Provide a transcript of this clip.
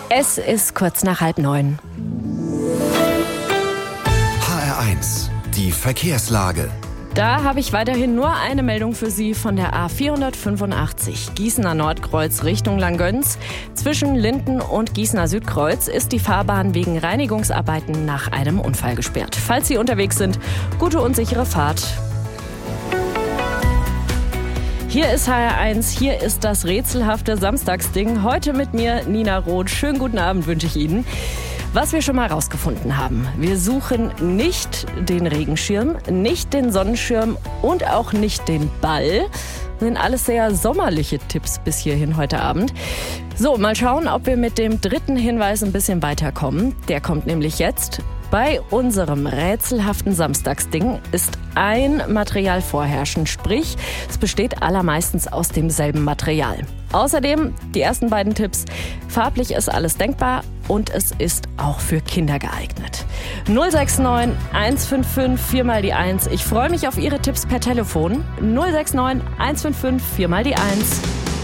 Es ist kurz nach 8:30. HR1, die Verkehrslage. Da habe ich weiterhin nur eine Meldung für Sie von der A485 Gießener Nordkreuz Richtung Langgöns. Zwischen Linden und Gießener Südkreuz ist die Fahrbahn wegen Reinigungsarbeiten nach einem Unfall gesperrt. Falls Sie unterwegs sind, gute und sichere Fahrt. Hier ist HR1, hier ist das rätselhafte Samstagsding. Heute mit mir Nina Roth. Schönen guten Abend wünsche ich Ihnen. Was wir schon mal rausgefunden haben: Wir suchen nicht den Regenschirm, nicht den Sonnenschirm und auch nicht den Ball. Das sind alles sehr sommerliche Tipps bis hierhin heute Abend. So, mal schauen, ob wir mit dem dritten Hinweis ein bisschen weiterkommen. Der kommt nämlich jetzt. Bei unserem rätselhaften Samstagsding ist ein Material vorherrschend, sprich, es besteht allermeistens aus demselben Material. Außerdem die ersten beiden Tipps: Farblich ist alles denkbar und es ist auch für Kinder geeignet. 069 155 4 mal die 1. Ich freue mich auf Ihre Tipps per Telefon. 069 155 4 mal die 1.